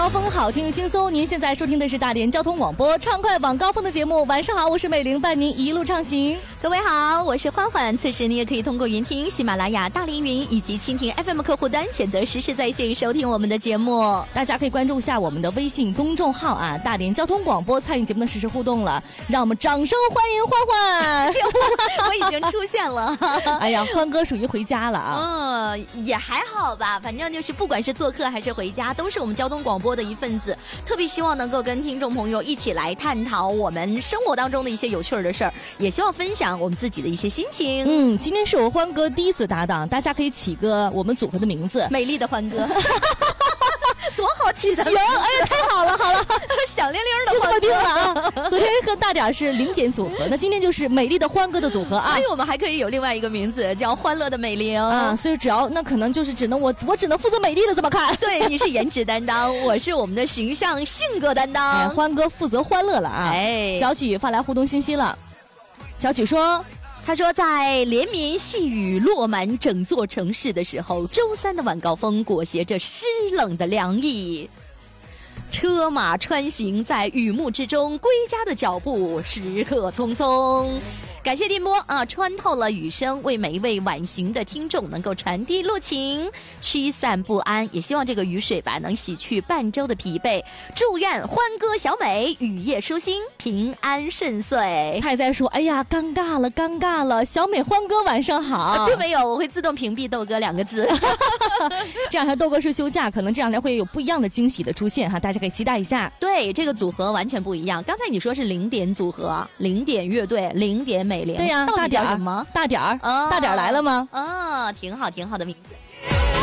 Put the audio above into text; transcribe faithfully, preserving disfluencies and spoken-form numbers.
高峰，好听又轻松。您现在收听的是大连交通广播畅快晚高峰的节目。晚上好，我是美玲，伴您一路畅行。 各位好，我是欢欢。此时你也可以通过云听、喜马拉雅、大连云以及蜻蜓 F M 客户端选择实时在线收听我们的节目。 大家可以关注一下我们的微信公众号啊，大连交通广播，参与节目的实时互动了。让我们掌声欢迎欢欢！ 我已经出现了。 哎呀，欢哥属于回家了啊。 嗯，也还好吧，反正就是不管是做客还是回家，都是我们交通广播的一份子。特别希望能够跟听众朋友一起来探讨我们生活当中的一些有趣的事儿，也希望分享我们自己的一些心情。 嗯，今天是我欢哥第一次搭档，大家可以起个我们组合的名字， 美丽的欢哥。多好起的！ 行，哎呀，太好了，好了， 响铃铃的就这么定了啊！昨天和大点是零点组合，那今天就是美丽的欢哥的组合啊！ 所以我们还可以有另外一个名字叫欢乐的美玲啊！所以只要那可能就是只能我我只能负责美丽的，怎么看？ 对，你是颜值担当，我是我们的形象性格担当。 哎，欢哥负责欢乐了啊！哎，小曲发来互动信息了，小曲说。 他说，在连绵细雨落满整座城市的时候，周三的晚高峰裹挟着湿冷的凉意，车马穿行在雨幕之中，归家的脚步时刻匆匆。感谢电波啊，穿透了雨声，为每一位晚行的听众能够传递路情，驱散不安。也希望这个雨水吧能洗去半周的疲惫。祝愿欢歌小美雨夜舒心，平安顺遂。 太在说，哎呀，尴尬了，尴尬了，小美欢歌晚上好。 啊、并没有，我会自动屏蔽豆哥两个字。 这两天豆哥是休假，可能这两天会有不一样的惊喜的出现哈，大家可以期待一下。 对，这个组合完全不一样。刚才你说是零点组合，零点乐队，零点美。 对呀、啊，大点儿什么？ 大点儿，哦、大点儿来了吗？ 啊、哦，挺好，挺好的名字。